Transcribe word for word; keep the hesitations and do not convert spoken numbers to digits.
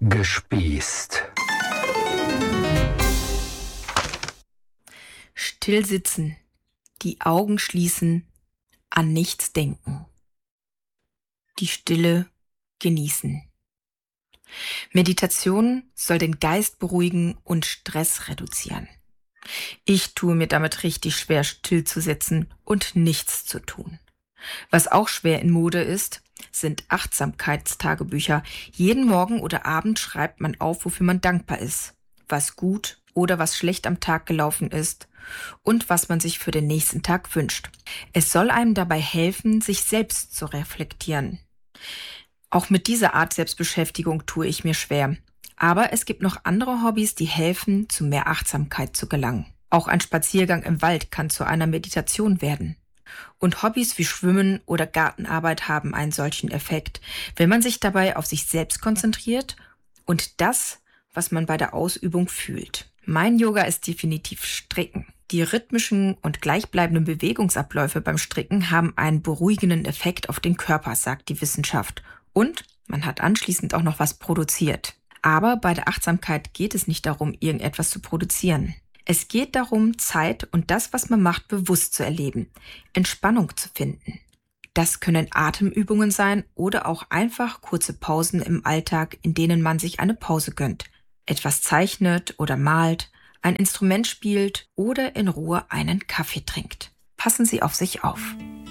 Gespießt. Still sitzen, die Augen schließen, an nichts denken. Die Stille genießen. Meditation soll den Geist beruhigen und Stress reduzieren. Ich tue mir damit richtig schwer, still zu sitzen und nichts zu tun. Was auch schwer in Mode ist, sind Achtsamkeitstagebücher. Jeden Morgen oder Abend schreibt man auf, wofür man dankbar ist, was gut oder was schlecht am Tag gelaufen ist und was man sich für den nächsten Tag wünscht. Es soll einem dabei helfen, sich selbst zu reflektieren. Auch mit dieser Art Selbstbeschäftigung tue ich mir schwer. Aber es gibt noch andere Hobbys, die helfen, zu mehr Achtsamkeit zu gelangen. Auch ein Spaziergang im Wald kann zu einer Meditation werden. Und Hobbys wie Schwimmen oder Gartenarbeit haben einen solchen Effekt, wenn man sich dabei auf sich selbst konzentriert und das, was man bei der Ausübung fühlt. Mein Yoga ist definitiv Stricken. Die rhythmischen und gleichbleibenden Bewegungsabläufe beim Stricken haben einen beruhigenden Effekt auf den Körper, sagt die Wissenschaft. Und man hat anschließend auch noch was produziert. Aber bei der Achtsamkeit geht es nicht darum, irgendetwas zu produzieren. Es geht darum, Zeit und das, was man macht, bewusst zu erleben, Entspannung zu finden. Das können Atemübungen sein oder auch einfach kurze Pausen im Alltag, in denen man sich eine Pause gönnt, etwas zeichnet oder malt, ein Instrument spielt oder in Ruhe einen Kaffee trinkt. Passen Sie auf sich auf.